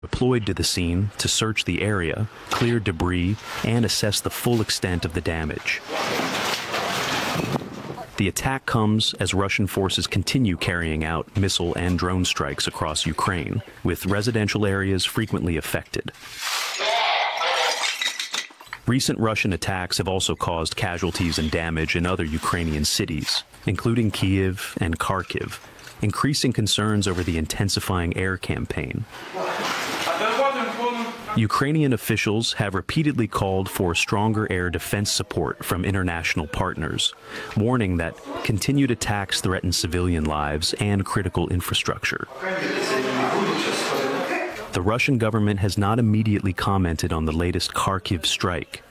deployed to the scene to search the area, clear debris, and assess the full extent of the damage. The attack comes as Russian forces continue carrying out missile and drone strikes across Ukraine, with residential areas frequently affected. Recent Russian attacks have also caused casualties and damage in other Ukrainian cities, including Kyiv and Kharkiv, increasing concerns over the intensifying air campaign. Ukrainian officials have repeatedly called for stronger air defense support from international partners, warning that continued attacks threaten civilian lives and critical infrastructure. The Russian government has not immediately commented on the latest Kharkiv strike.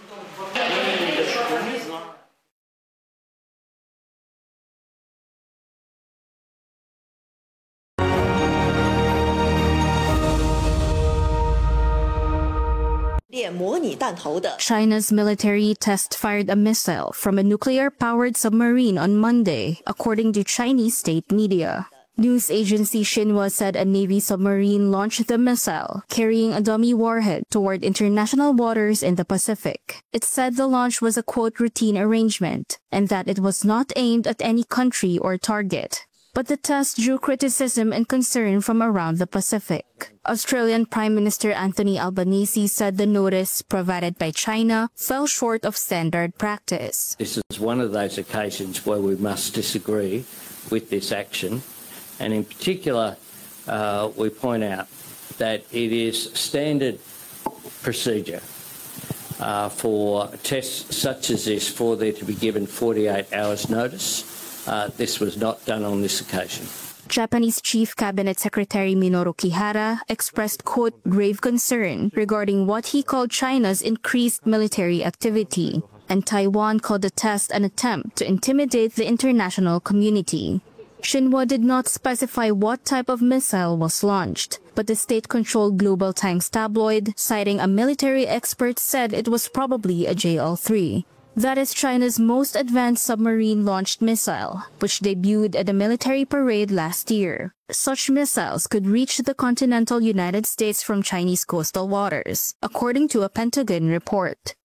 China's military test-fired a missile from a nuclear-powered submarine on Monday, according to Chinese state media. News agency Xinhua said a Navy submarine launched the missile, carrying a dummy warhead toward international waters in the Pacific. It said the launch was a quote routine arrangement, and that it was not aimed at any country or target. But the test drew criticism and concern from around the Pacific. Australian Prime Minister Anthony Albanese said the notice provided by China fell short of standard practice. This is one of those occasions where we must disagree with this action, and in particular, we point out that it is standard procedure for tests such as this for there to be given 48 hours notice. This was not done on this occasion. Japanese Chief Cabinet Secretary Minoru Kihara expressed, quote, grave concern regarding what he called China's increased military activity, and Taiwan called the test an attempt to intimidate the international community. Xinhua did not specify what type of missile was launched, but the state-controlled Global Times tabloid, citing a military expert, said it was probably a JL-3. That is China's most advanced submarine-launched missile, which debuted at a military parade last year. Such missiles could reach the continental United States from Chinese coastal waters, according to a Pentagon report.